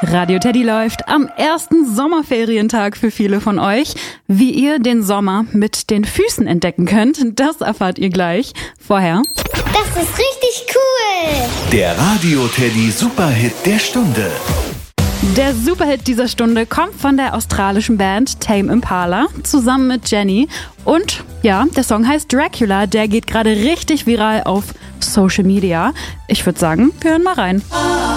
Radio Teddy läuft am ersten Sommerferientag für viele von euch. Wie ihr den Sommer mit den Füßen entdecken könnt, das erfahrt ihr gleich. Vorher: Das ist richtig cool! Der Radio Teddy Superhit der Stunde. Der Superhit dieser Stunde kommt von der australischen Band Tame Impala zusammen mit Jenny. Und ja, der Song heißt Dracula, der geht gerade richtig viral auf Social Media. Ich würde sagen, wir hören mal rein.